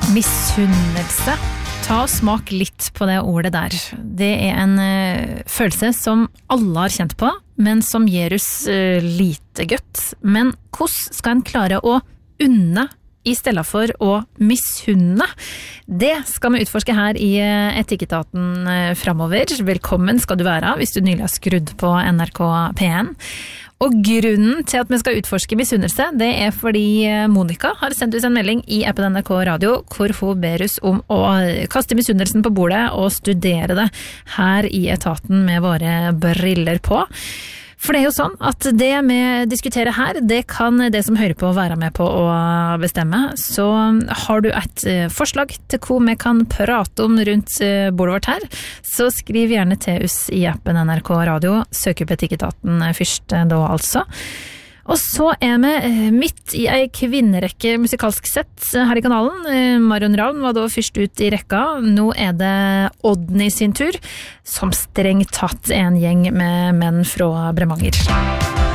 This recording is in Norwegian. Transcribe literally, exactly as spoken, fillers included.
Misunnelse. Ta og smak litt på det ordet der. Det er en uh, følelse som alle har kjent på, men som gjør oss uh, lite gøtt. Men hvordan skal en klare å unne i stedet for å misunne? Det skal vi utforske her i uh, Etikketaten uh, fremover. Velkommen skal du være hvis du nylig har skrudd på N R K P en. Og grunnen til at vi skal utforske misunnelse, det er fordi Monica har sendt oss en melding i appen N R K Radio, hvor hun ber oss om å kaste misunnelsen på bordet og studere det her i etaten med våre briller på. For det er jo sånn at det vi diskuterer her, det kan det som hører på være med på å bestemme. Så har du et forslag til hva vi kan prate om rundt bordet vårt her, så skriv gjerne til oss i appen N R K Radio, søk opp Etikketaten først da altså. Og så er vi midt i en kvinnerekke musikalsk sett her i kanalen. Marion Ravn var da først ut i rekka. Nå er det Odny sin tur, som strengt tatt en gjeng med menn fra Bremanger.